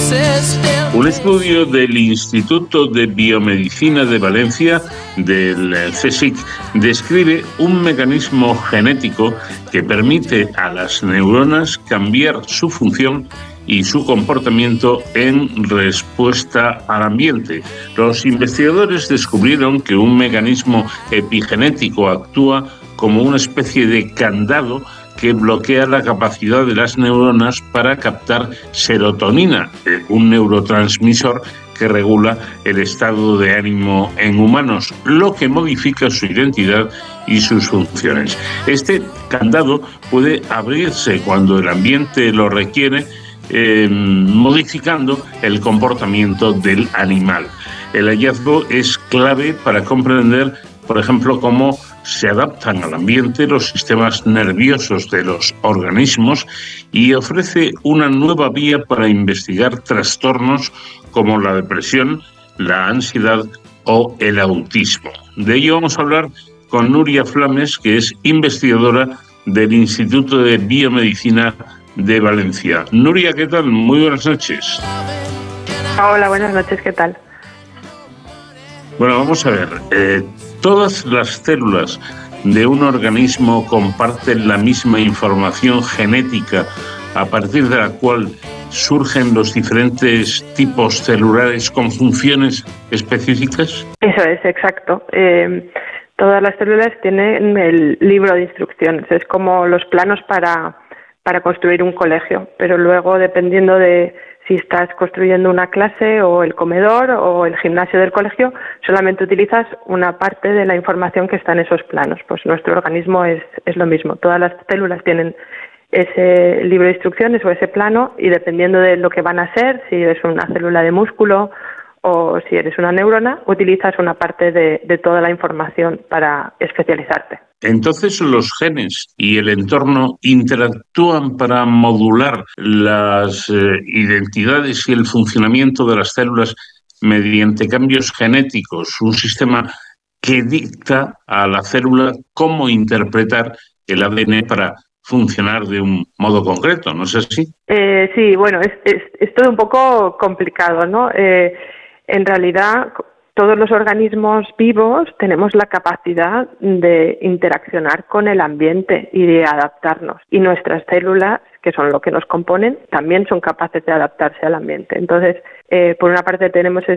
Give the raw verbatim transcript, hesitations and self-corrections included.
Un estudio del Instituto de Biomedicina de Valencia, del C S I C, describe un mecanismo genético que permite a las neuronas cambiar su función y su comportamiento en respuesta al ambiente. Los investigadores descubrieron que un mecanismo epigenético actúa como una especie de candado que bloquea la capacidad de las neuronas para captar serotonina, un neurotransmisor que regula el estado de ánimo en humanos, lo que modifica su identidad y sus funciones. Este candado puede abrirse cuando el ambiente lo requiere, eh, modificando el comportamiento del animal. El hallazgo es clave para comprender, por ejemplo, cómo se adaptan al ambiente los sistemas nerviosos de los organismos y ofrece una nueva vía para investigar trastornos como la depresión, la ansiedad o el autismo. De ello vamos a hablar con Nuria Flames, que es investigadora del Instituto de Biomedicina de Valencia. Nuria, ¿qué tal? Muy buenas noches. Hola, buenas noches, ¿qué tal? Bueno, vamos a ver. Eh, todas las células de un organismo comparten la misma información genética a partir de la cual surgen los diferentes tipos celulares con funciones específicas. Eso es, exacto. Eh, todas las células tienen el libro de instrucciones. Es como los planos para, para construir un colegio, pero luego, dependiendo de si estás construyendo una clase o el comedor o el gimnasio del colegio, solamente utilizas una parte de la información que está en esos planos. Pues nuestro organismo es, es lo mismo. Todas las células tienen ese libro de instrucciones o ese plano y dependiendo de lo que van a ser, si eres una célula de músculo o si eres una neurona, utilizas una parte de, de toda la información para especializarte. Entonces, los genes y el entorno interactúan para modular las eh, identidades y el funcionamiento de las células mediante cambios genéticos, un sistema que dicta a la célula cómo interpretar el A D N para funcionar de un modo concreto, ¿no es así? Eh, sí, bueno, es, es, es todo un poco complicado, ¿no? Eh, en realidad, todos los organismos vivos tenemos la capacidad de interaccionar con el ambiente y de adaptarnos. Y nuestras células, que son lo que nos componen, también son capaces de adaptarse al ambiente. Entonces, eh, por una parte tenemos